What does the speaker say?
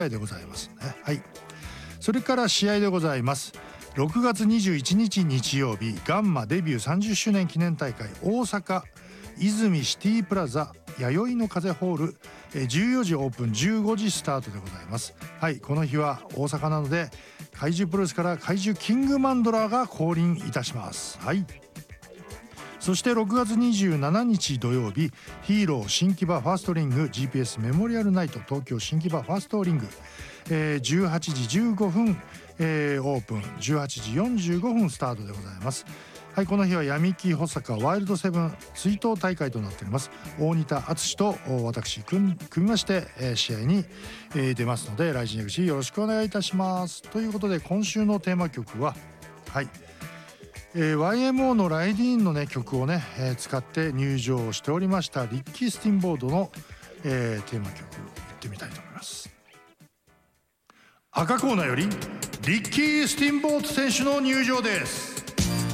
でございますね。はい。それから試合でございます。6月21日日曜日、ガンマデビュー30周年記念大会大阪泉シティプラザ弥生の風ホール、14時オープン15時スタートでございます。はい、この日は大阪なので怪獣プロレスから怪獣キングマンドラーが降臨いたします。はい。そして6月27日土曜日、ヒーロー新木場ファーストリング GPS メモリアルナイト東京新木場ファーストリング、18時15分、オープン18時45分スタートでございます。はい、この日は闇木保坂ワイルドセブン追悼大会となっております。大仁田敦と私組みまして、試合に、出ますので、来陣口よろしくお願いいたします。ということで今週のテーマ曲は、はい、YMO のライディーンのね曲をね、使って入場しておりましたリッキー・スティンボードの、テーマ曲いってみたいと思います。赤コーナーよりリッキー・スティンボード選手の入場です。